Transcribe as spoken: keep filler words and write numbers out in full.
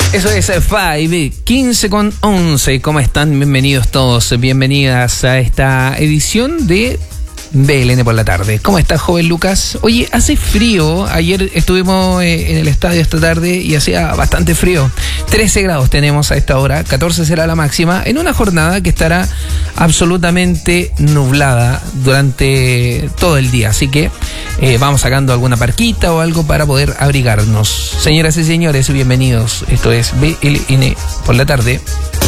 Eso es Five, quince con once. ¿Cómo están? Bienvenidos todos, bienvenidas a esta edición de B L N por la tarde. ¿Cómo está, joven Lucas? Oye, hace frío. Ayer estuvimos en el estadio esta tarde y hacía bastante frío. trece grados tenemos a esta hora, catorce será la máxima, en una jornada que estará absolutamente nublada durante todo el día. Así que eh, vamos sacando alguna parquita o algo para poder abrigarnos. Señoras y señores, bienvenidos. Esto es B L N por la tarde.